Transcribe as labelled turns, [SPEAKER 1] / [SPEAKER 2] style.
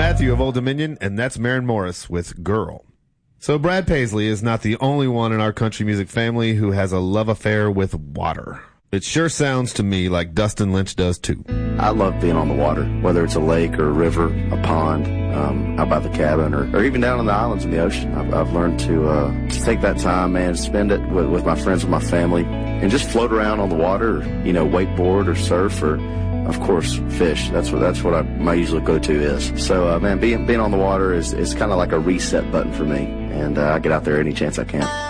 [SPEAKER 1] Matthew of Old Dominion, and that's Maren Morris with Girl. So Brad Paisley is not the only one in our country music family who has a love affair with water. It sure sounds to me like Dustin Lynch does too.
[SPEAKER 2] I love being on the water, whether it's a lake or a river, a pond, out by the cabin, or even down on the islands in the ocean. I've learned to take that time, man, spend it with my friends, with my family, and just float around on the water, you know, wakeboard or surf, or of course fish. That's what my usual go-to is. So man, being on the water is kind of like a reset button for me, and I get out there any chance I can.